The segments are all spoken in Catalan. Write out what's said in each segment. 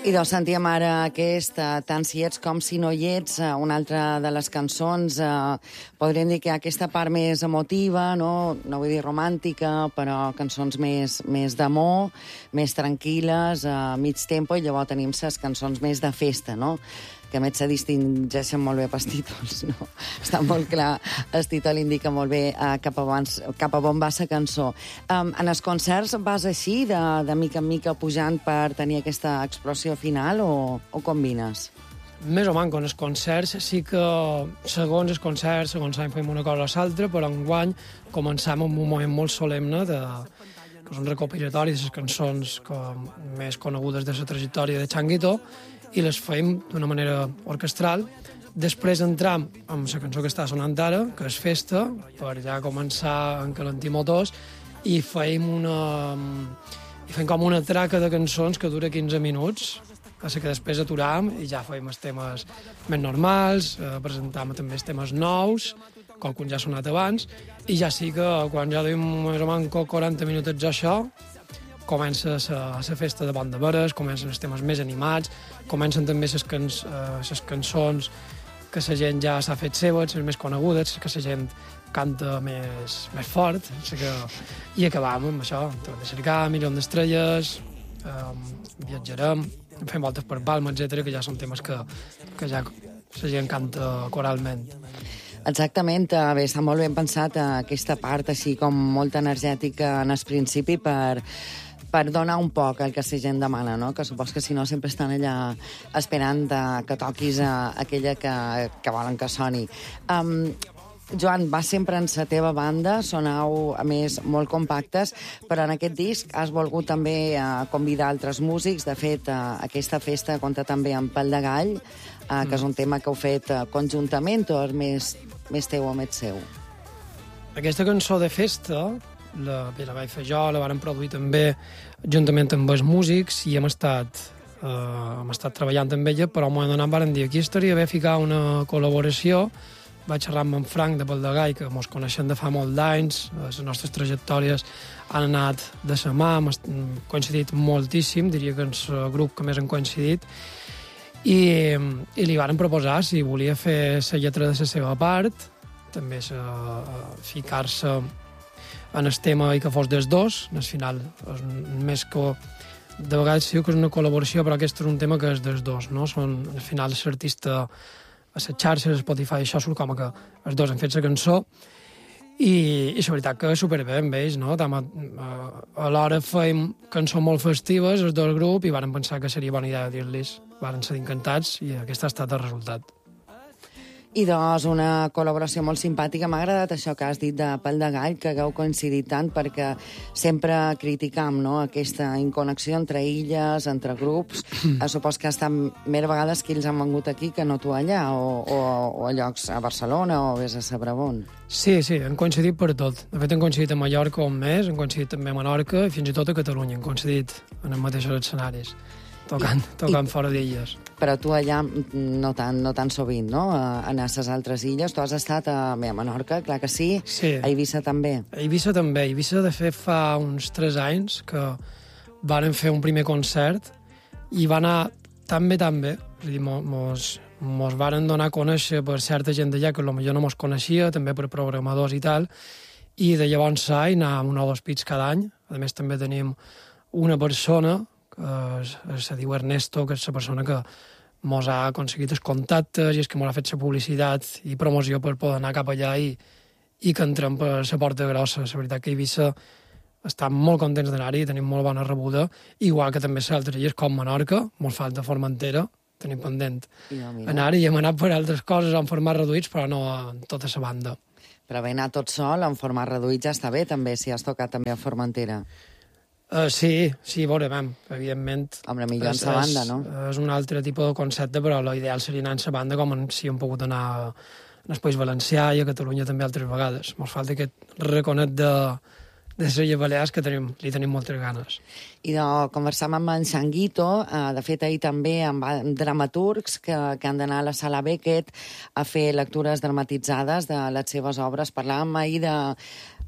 I doncs sentíem ara tant si ets com si no hi ets, una altra de les cançons, podríem dir que aquesta part més emotiva, no vull dir romàntica, però cançons més d'amor, més tranquil·les, a mig tempo, i llavors tenim les cançons més de festa, no? Que a més se distingeixen molt bé pels títols, no? Està molt clar, el títol indica molt bé cap a on va la cançó. En els concerts vas així, de mica en mica pujant per tenir aquesta explosió final, o combines? Més o menys, en els concerts sí que segons els concerts, segons l'any fem una cosa o l'altra, però enguany començam amb un moment molt solemne que és un recopilatori de les cançons més conegudes de la trajectòria de Changuito, i les fem d'una manera orquestral. Després entram amb la cançó que està sonant ara, que és Festa, per ja començar a encalentir motors, i fem com una traca de cançons que dura 15 minuts, que després aturam i ja fem els temes més normals, presentam també els temes nous, qualcun ja ha sonat abans, i ja sí que quan ja duim més o menys 40 minutets d'això, comença la festa de Pont de Veres, comencen els temes més animats, comencen també les cançons que la gent ja s'ha fet seves, les més conegudes, que la gent canta més fort, i acabam amb això, Torn de cercar, Milió d'estrelles, Viatjarem, fem voltes per Palma, etc., que ja són temes que ja la gent canta coralment. Exactament, bé, està molt ben pensat aquesta part així com molt energètica en el principi per donar un poc el que la gent demana, no? Que supos que si no sempre estan allà esperant que toquis aquella que volen que soni. Joan, vas sempre en la teva banda, sonau, a més, molt compactes, però en aquest disc has volgut també convidar altres músics. De fet, aquesta festa compta també amb Pèl de Gall, que és un tema que heu fet conjuntament, o és més teu o més seu? Aquesta cançó de festa la vaig fer jo, la vàrem produir també juntament amb els músics, i hem estat treballant amb ella, però al moment donat vàrem dir aquí estaria bé ficar una col·laboració. Vaig xerrar amb en Frank de Pèl de Gall, que mos coneixem de fa molt d'anys, les nostres trajectòries han anat de la mà, hem coincidit moltíssim, diria que és el grup que més hem coincidit, i li vàrem proposar si volia fer la lletra de la seva part, també ficar-se en el tema i que fos dels dos. Al final, més que de vegades sí que és una col·laboració, però aquest és un tema que és dels dos, no? Al final l'artista a les xarxes, a Spotify, això surt com que els dos han fet la cançó, i la veritat que superbé amb ells, no? Alhora fèiem cançons molt festives, els dos grups, i vàrem pensar que seria bona idea dir-los. Varen ser encantats, i aquest ha estat el resultat. I doncs una col·laboració molt simpàtica. M'ha agradat això que has dit de Pèl de Gall, que hagueu coincidit tant, perquè sempre criticam, no?, aquesta inconnexió entre illes, entre grups. Supos que ha estat més vegades que ells han vengut aquí que no tu allà, o a llocs a Barcelona, o vés a Sabrebon. Sí, hem coincidit per tot. De fet, hem coincidit a Mallorca un mes, hem coincidit també a Menorca, i fins i tot a Catalunya hem coincidit en els mateixos escenaris, tocant fora d'illes. Però tu allà no tan sovint, no?, a les altres illes. Tu has estat a Menorca, clar que sí. Sí. A Eivissa també. A Eivissa també. A Eivissa, de fet, fa uns 3 anys que vàrem fer un primer concert i va anar tan bé. És a dir, mos varen donar a conèixer per certa gent d'allà que potser no mos coneixia, també per programadors i tal, i de llavors anàvem un o dos pits cada any. A més, també tenim una persona, se diu Ernesto, que és la persona que mos ha aconseguit els contactes i és que mos ha fet la publicitat i promoció per poder anar cap allà i que entrem per la porta grossa. La veritat que a Eivissa estem molt contents d'anar-hi, tenim molt bona rebuda, igual que també les altres illes com Menorca, mos falta Formentera, tenim pendent anar-hi, i hem anat per altres coses en formats reduïts, però no en tota la banda. Però haver anat tot sol, en format reduït, ja està bé, també, si has tocat també a Formentera. Sí, veurem, evidentment. Amb la millor en la banda, no? És un altre tipus de concepte, però l'ideal seria anar en la banda com si hem pogut anar al País Valencià i a Catalunya també altres vegades. Ens falta aquest reconet de les Illes Balears que li tenim moltes ganes. I conversam amb en Changuito, de fet ahir també amb dramaturgs que han d'anar a la Sala Beckett a fer lectures dramatitzades de les seves obres. Parlàvem ahir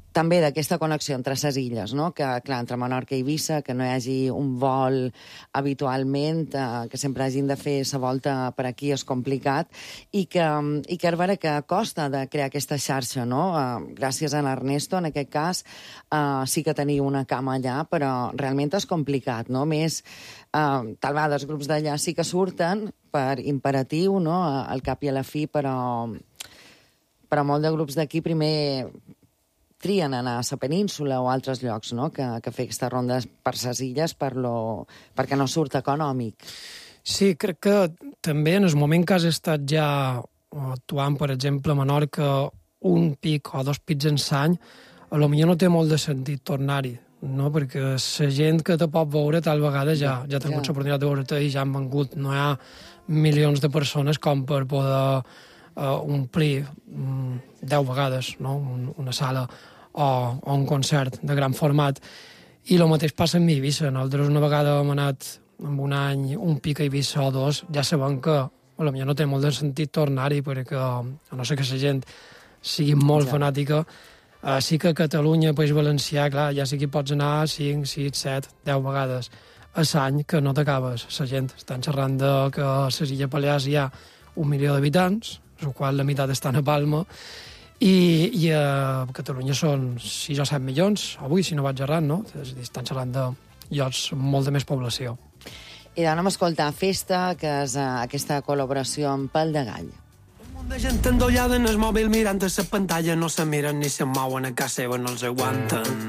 també d'aquesta connexió entre les illes, no? Que, clar, entre Menorca i Eivissa, que no hi hagi un vol habitualment, que sempre hagin de fer la volta per aquí és complicat, i que a veure que costa de crear aquesta xarxa, no? Gràcies a l'Ernesto, en aquest cas, sí que teniu una cama allà, però realment és complicat, no? Més, tal vegada els grups d'allà sí que surten per imperatiu, no? Al cap i a la fi, però molt de grups d'aquí primer trien anar a la península o a altres llocs, no? Que fer aquesta ronda per les illes perquè no surt econòmic. Sí, crec que també en el moment que has estat ja actuant, per exemple, a Menorca, un pic o 2 pics en l'any, potser no té molt de sentit tornar-hi, no? Perquè la gent que te pot veure tal vegada ja ha tingut l'oportunitat de veure-te i ja han vengut. No hi ha milions de persones com per poder omplir 10 vegades, no? Una sala o un concert de gran format. I el mateix passa amb Eivissa. Nosaltres una vegada hem anat en un any, un pic a Eivissa o 2, ja sabem que potser no té molt de sentit tornar-hi, perquè a no ser que la gent sigui molt fanàtica, sí que a Catalunya, País Valencià, clar, ja sí que pots anar 5, 6, 7, 10 vegades a l'any que no t'acabes. La gent estan xerrant que a les Illes Balears hi ha 1 milió d'habitants, el qual la meitat estan a Palma, i a Catalunya són 6 o 7 milions, avui, si no vaig errant, no? És a dir, estan xerrant de llocs amb molta més població. I anem a escoltar Festa, que és aquesta col·laboració amb Pal de Gall. Un munt de gent endollada en el mòbil mirant a la pantalla, no se miren ni se mouen, a casa seva no els aguanten.